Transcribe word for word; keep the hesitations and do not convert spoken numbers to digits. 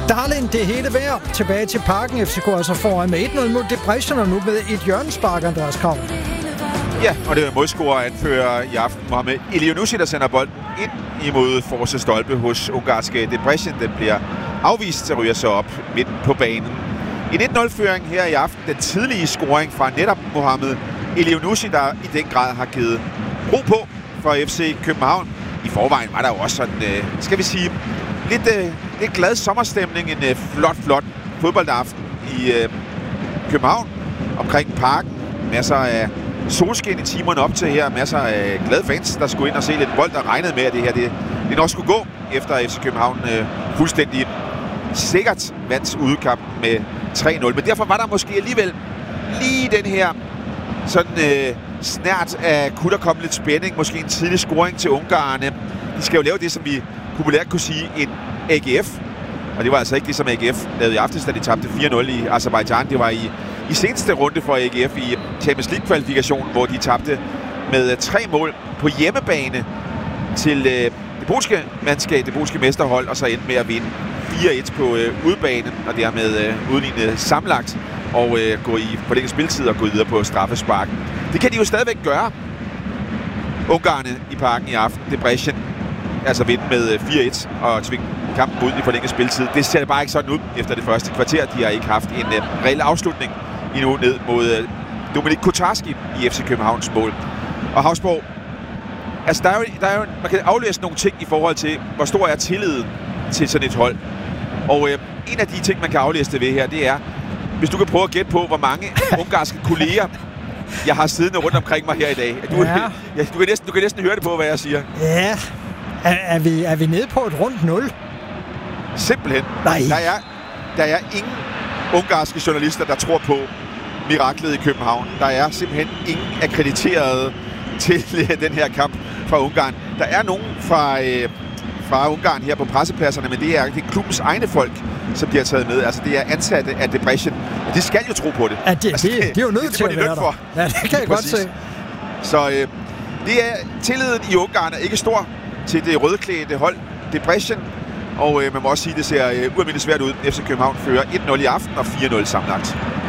Darling, det hele værd. Tilbage til Parken. F C K altså foran med et nul mod Debrecen, og nu med et hjørnespark, Andreas Krav. Ja, og det er målscorer anfører i aften Mohamed Elyounoussi, der sender bolden ind imod forreste stolpe hos ungarske Debrecen. Den bliver afvist, så ryger så op midt på banen. En et nul-føring her i aften. Den tidlige scoring fra netop Mohamed Elyounoussi, der i den grad har givet ro på for F C København. I forvejen var der jo også sådan, øh, skal vi sige, lidt, øh, lidt glad sommerstemning. En øh, flot, flot fodboldaften i øh, København omkring Parken. Masser af solskin i timerne op til her. Masser af glade fans, der skulle ind og se lidt bold, der regnede med, at det her det, det nok skulle gå, efter F C København øh, fuldstændig sikkert vandt udekampen med tre nul. Men derfor var der måske alligevel lige den her sådan øh, snært af, kunne der komme lidt spænding, måske en tidlig scoring til ungarerne. De skal jo lave det, som vi populært kunne sige, en A G F. Og det var altså ikke det, som A G F lavede i aftes, da de tabte fire nul i Aserbajdsjan. Det var i, i seneste runde for A G F i Champions League-kvalifikationen, hvor de tabte med tre mål på hjemmebane til øh, det polske mandskab, det polske mesterhold, og så endte med at vinde fire et på øh, udebane, og dermed øh, udlignet sammenlagt og øh, gå i forlænget spiltid og gå videre på straffespark. Det kan de jo stadigvæk gøre, ungarerne i Parken i aften. Debrecen altså vinde med fire et og tvinge kampen ud i forlænget spiltid. Det ser bare ikke sådan ud efter det første kvarter. De har ikke haft en uh, reel afslutning endnu ned mod uh, Dominik Kotarski i F C Københavns mål. Og Havsborg, altså der er jo, der er jo, man kan aflæse nogle ting i forhold til, hvor stor er tilliden til sådan et hold. Og uh, en af de ting, man kan aflæse det ved her, det er, hvis du kan prøve at gætte på, hvor mange ungarske kolleger jeg har siddende rundt omkring mig her i dag. Du, ja. Ja, du, kan næsten, du kan næsten høre det på, hvad jeg siger. Ja, er, er, vi, er vi nede på et rundt nul? Simpelthen. Nej. Der er, der er ingen ungarske journalister, der tror på miraklet i København. Der er simpelthen ingen akkrediterede til den her kamp fra Ungarn. Der er nogen fra, øh, fra Ungarn her på pressepladserne, men det er, det er klubbens egne folk, som de har taget med. Altså, det er ansatte af Debrecen. Og de skal jo tro på det. Ja, det, altså, det, det er jo nødt det, til det at være der. Ja, det kan jeg godt se. Så øh, det er, tilliden i Ungarn er ikke stor til det rødklædte hold Debrecen. Og øh, man må også sige, at det ser øh, ualmindeligt svært ud. F C København fører et nul i aften og fire nul sammenlagt.